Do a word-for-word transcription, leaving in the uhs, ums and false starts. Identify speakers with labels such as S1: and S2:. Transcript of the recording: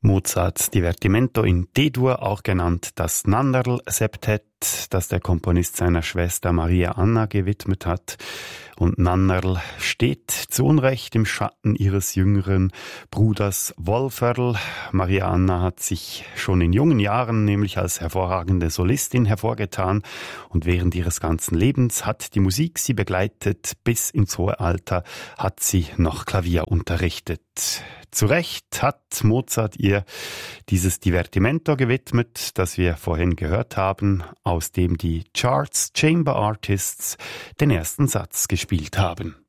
S1: Mozarts Divertimento in D-Dur, auch genannt das Nannerl-Septett, das der Komponist seiner Schwester Maria Anna gewidmet hat. Und Nannerl steht zu Unrecht im Schatten ihres jüngeren Bruders Wolferl. Maria Anna hat sich schon in jungen Jahren nämlich als hervorragende Solistin hervorgetan und während ihres ganzen Lebens hat die Musik sie begleitet. Bis ins hohe Alter hat sie noch Klavier unterrichtet. Zu Recht hat Mozart ihr dieses Divertimento gewidmet, das wir vorhin gehört haben, aus dem die Charts Chamber Artists den ersten Satz gespielt haben.